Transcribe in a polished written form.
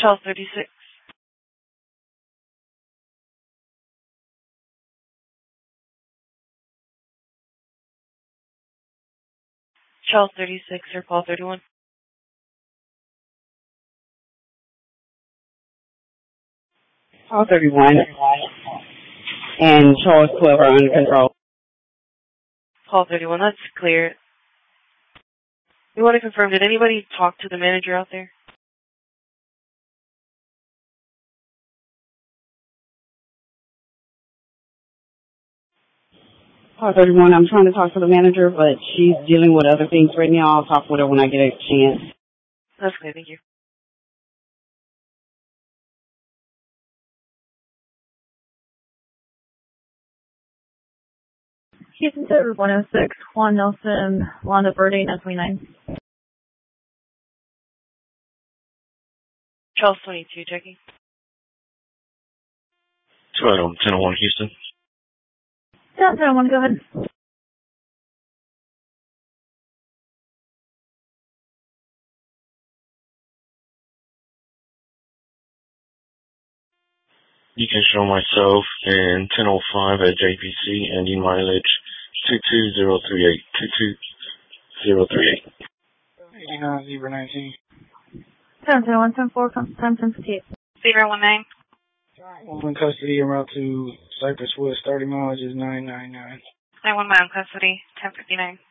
Charles 36. Charles 36 or Paul 31. Paul 31 and Charles 12 are under control. Paul 31, that's clear. We want to confirm, did anybody talk to the manager out there? Paul 31, I'm trying to talk to the manager, but she's dealing with other things right now. I'll talk with her when I get a chance. That's clear, thank you. Houston Center 106, Juan Nelson, Londa Verde, 929. Charles 22, checking. 1001 Houston. Yeah, 1001, go ahead. You can show myself in 1005 at JPC, ending mileage 22038. 22038. 89 Zebra 19. 1001, 10-4, time sensitive. 019. One custody en route to Cypress Woods, starting mileage is 999. 91 mile custody, 1059.